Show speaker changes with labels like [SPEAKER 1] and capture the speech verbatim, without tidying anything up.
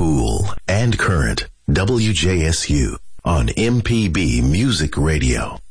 [SPEAKER 1] cool and current. W J S U on M P B Music Radio.